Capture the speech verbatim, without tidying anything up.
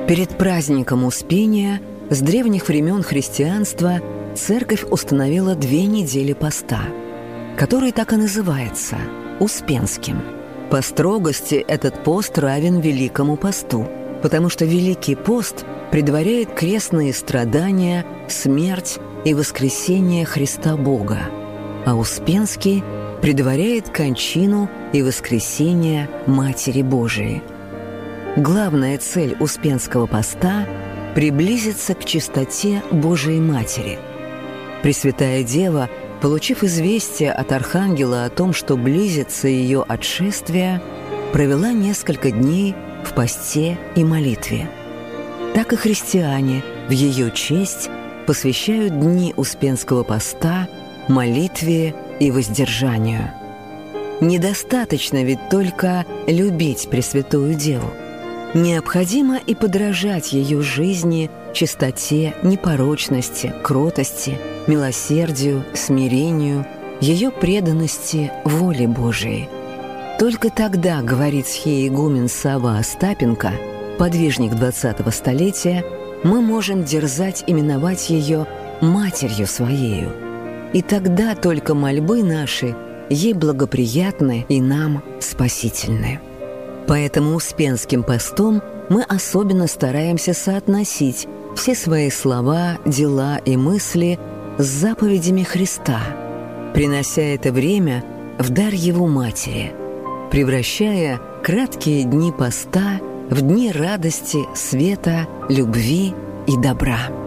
Перед праздником Успения с древних времен христианства Церковь установила две недели поста, который так и называется – Успенским. По строгости этот пост равен Великому посту, потому что Великий пост предваряет крестные страдания, смерть и воскресение Христа Бога, а Успенский предваряет кончину и воскресение Матери Божией. Главная цель Успенского поста – приблизиться к чистоте Божией Матери. Пресвятая Дева, получив известие от Архангела о том, что близится ее отшествие, провела несколько дней в посте и молитве. Так и христиане в ее честь посвящают дни Успенского поста молитве и воздержанию. Недостаточно ведь только любить Пресвятую Деву. Необходимо и подражать ее жизни, чистоте, непорочности, кротости, милосердию, смирению, ее преданности воле Божией. Только тогда, говорит схиегумен Савва Остапенко, подвижник двадцатого столетия, мы можем дерзать именовать ее Матерью Своею. И тогда только мольбы наши ей благоприятны и нам спасительны. Поэтому Успенским постом мы особенно стараемся соотносить все свои слова, дела и мысли с заповедями Христа, принося это время в дар Его Матери, превращая краткие дни поста в дни радости, света, любви и добра.